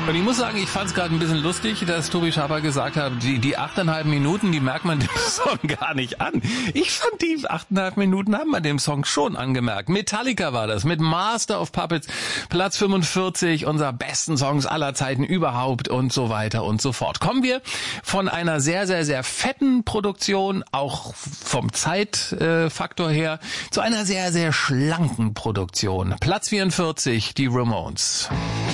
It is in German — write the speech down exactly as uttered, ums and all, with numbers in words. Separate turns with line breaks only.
Und ich muss sagen, ich fand es gerade ein bisschen lustig, dass Tobi Schaper gesagt hat, die, die achteinhalb Minuten, die merkt man dem Song gar nicht an. Ich fand, die achteinhalb Minuten haben wir dem Song schon angemerkt. Metallica war das, mit Master of Puppets, Platz fünfundvierzig, unser besten Songs aller Zeiten überhaupt und so weiter und so fort. Kommen wir von einer sehr, sehr, sehr fetten Produktion, auch vom Zeitfaktor her, zu einer sehr, sehr schlanken Produktion. Platz vierundvierzig, die Ramones.